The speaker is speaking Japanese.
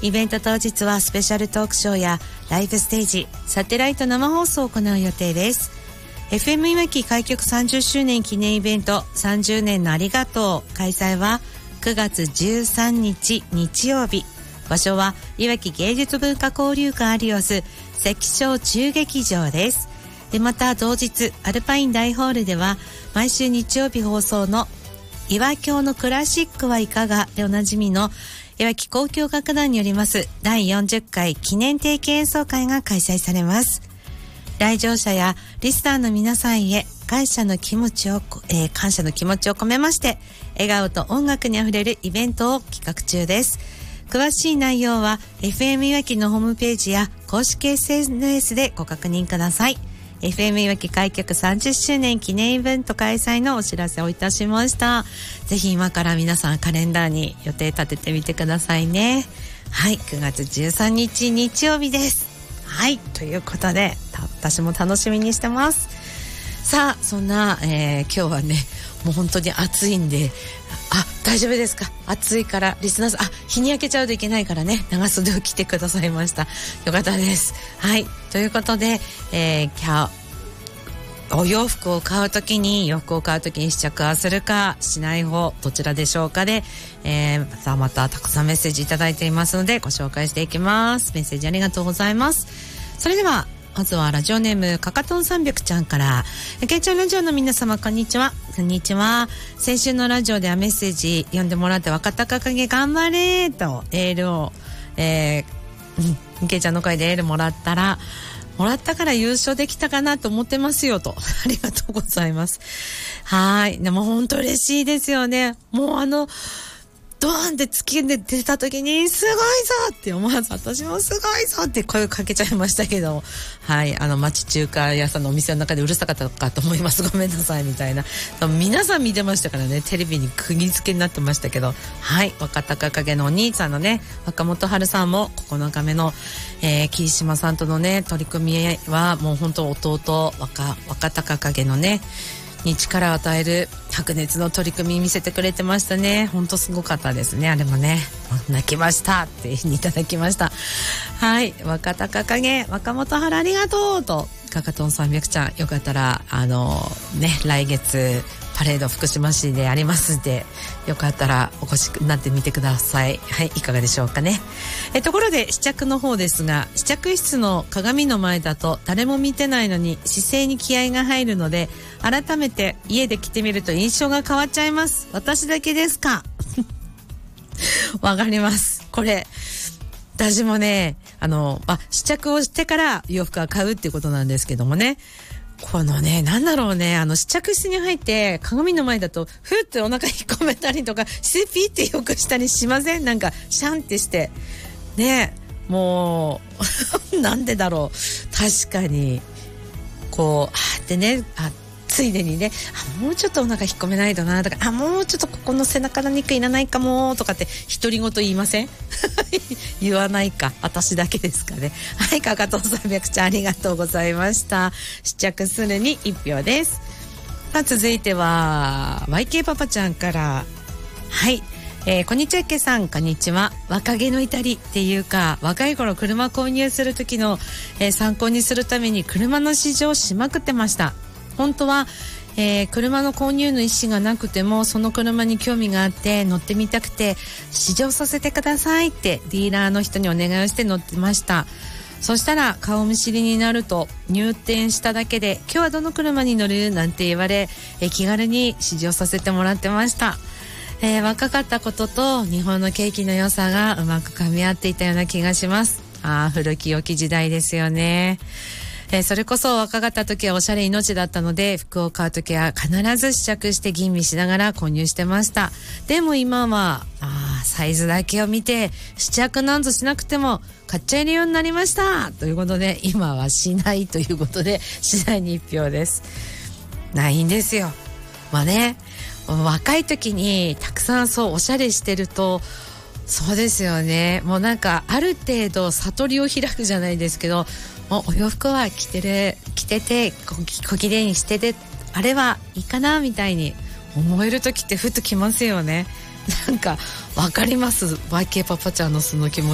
イベント当日はスペシャルトークショーやライブステージ、サテライト生放送を行う予定です。 FM いわき開局30周年記念イベント30年のありがとう開催は9月13日日曜日。場所はいわき芸術文化交流館アリオス関小中劇場です。でまた同日アルパイン大ホールでは毎週日曜日放送のいわきょうのクラシックはいかがでおなじみのいわき交響楽団によります第40回記念定期演奏会が開催されます。来場者やリスナーの皆さんへ感謝の気持ちを込めまして笑顔と音楽にあふれるイベントを企画中です。詳しい内容は FM いわきのホームページや公式 SNS でご確認ください。 FM いわき開局30周年記念イベント開催のお知らせをいたしました。ぜひ今から皆さんカレンダーに予定立ててみてくださいね。はい、9月13日日曜日です。はい、ということで私も楽しみにしてます。さあそんな、今日はねもう本当に暑いんで、大丈夫ですか？暑いからリスナーさん日に焼けちゃうといけないからね長袖を着てくださいました。よかったです。はい、ということで、今日お洋服を買うときに試着はするかしない方どちらでしょうかで、またたくさんメッセージいただいていますのでご紹介していきます。メッセージありがとうございます。それではまずはラジオネームかかとん300ちゃんから、けいちゃんラジオの皆様こんにちは。こんにちは。先週のラジオではメッセージ読んでもらって若隆景頑張れとエールを、けいちゃんの声でエールもらったから優勝できたかなと思ってますよとありがとうございます。はい、でも本当嬉しいですよね。もうドーンって突きで出た時にすごいぞって思わず私もすごいぞって声をかけちゃいましたけど、はい、町中華屋さんのお店の中でうるさかったかと思います。ごめんなさいみたいな。皆さん見てましたからね、テレビに釘付けになってましたけど、はい、若隆景のお兄さんのね若元春さんも9日目の、霧島さんとのね取り組みはもう本当弟若隆景のねに力を与える白熱の取り組み見せてくれてましたね。本当すごかったですね。あれもね泣きましたっていただきました。はい、若隆景若元春ありがとうとかかとん300ちゃんよかったら来月パレード福島市でありますんでよかったらお越しになってみてください。はい、いかがでしょうかね。ところで試着の方ですが、試着室の鏡の前だと誰も見てないのに姿勢に気合が入るので改めて家で着てみると印象が変わっちゃいます。私だけですか？わかります。これ私もね試着をしてから洋服は買うっていうことなんですけどもね、このねなんだろうね試着室に入って鏡の前だとふってお腹引っ込めたりとかしてピーってよくしたりしません？なんかシャンってしてね、もうなんでだろう。確かにこうってねついでにねもうちょっとお腹引っ込めないとなとかもうちょっとここの背中の肉いらないかもとかって独り言言いません？言わないか私だけですかね。はい、かかとん300ちゃんありがとうございました。試着するに1票です。続いては YK パパちゃんからはい、こんにちはけさんこんにちは。若気の至りっていうか若い頃車購入する時の、参考にするために車の試乗しまくってました。本当は、車の購入の意思がなくてもその車に興味があって乗ってみたくて試乗させてくださいってディーラーの人にお願いをして乗ってました。そしたら顔見知りになると入店しただけで今日はどの車に乗るなんて言われ、気軽に試乗させてもらってました。若かったことと日本の景気の良さがうまく噛み合っていたような気がします。古き良き時代ですよね。それこそ若かった時はおしゃれ命だったので服を買う時は必ず試着して吟味しながら購入してました。でも今はサイズだけを見て試着なんぞしなくても買っちゃえるようになりましたということで今はしないということでしないに1票です。ないんですよ。若い時にたくさんおしゃれしてるとそうですよね。もうなんかある程度悟りを開くじゃないですけどお洋服は着てて小綺麗にしててあれはいいかなみたいに思える時ってふっときますよね。なんかわかります YK パパちゃんのその気持ち。